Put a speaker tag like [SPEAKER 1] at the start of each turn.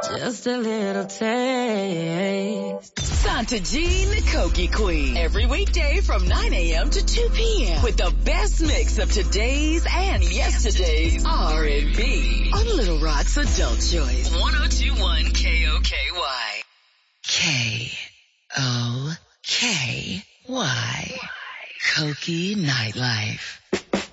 [SPEAKER 1] Just a little taste.
[SPEAKER 2] Santa Jean, the Cokie Queen. Every weekday from 9 a.m. to 2 p.m. with the best mix of today's and yesterday's R&B on Little Rock's Adult Choice. 102.1 KOKY. KOKY. Cokie Nightlife.